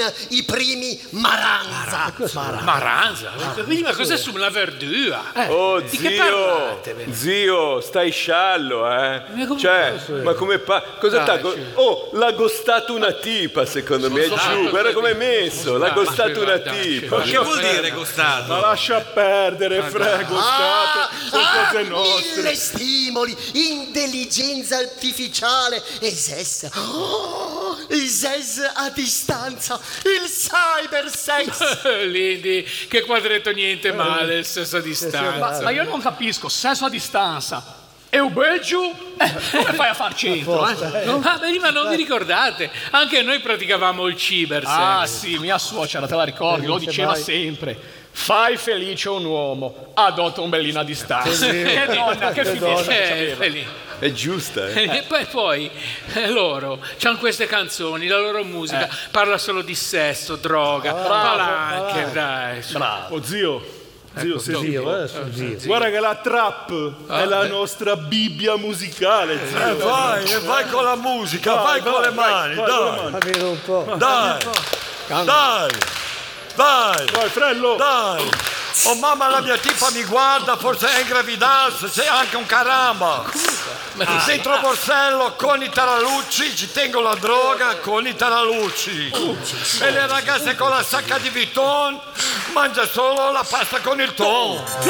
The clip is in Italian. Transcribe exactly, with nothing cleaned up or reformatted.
i primi Maranza. Maranza? Maranza? Quindi ma cos'è su una verdura? Eh, oh, di zio, che parlate? Zio, stai sciallo, eh? Ma come cioè, posso? ma come pa... Cosa t'ha... Oh, l'ha gostato una tipa, secondo me, è giù, guarda come è messo, l'ha gostato una tipa. Ma che vuol dire gostato? Ma lascia perdere, frego, Ah, sono ah, cose nostre. mille stimoli, intelligenza artificiale e S E S. Oh, il S E S a distanza, il cybersex. Lindi, che quadretto niente male, il sesso a distanza. Ma, ma io non capisco, sesso a distanza. E un Belgiu? Eh, come fai a far centro? Eh? No? Ah, beh, ma non vi ricordate? Anche noi praticavamo il cybersex. Ah sì, mia suocera, te la ricordi? Lo diceva sempre. Fai felice un uomo, adotta un bellino a distanza. Che donna, che fiducia Eh, lì. È giusta, eh? E poi, poi eh, loro hanno queste canzoni, la loro musica Eh. parla solo di sesso, droga, palanche, dai. su. Bravo. Oh, zio. Zio, se Zio, eh, zio. guarda che la trap è la nostra Bibbia musicale, zio. Eh, vai, e vai con la musica, vai, Vai, con vai, le mani, vai, dai, vai con le Fammi un po'. dai, dai, dai, Vai, frello. dai. Oh mamma, la mia tipa mi guarda, forse è in gravidanza, sei anche un caramba. Dentro borsello con i taralucci, ci tengo la droga con i taralucci. E le ragazze con la sacca di Vuitton mangia solo la pasta con il thon.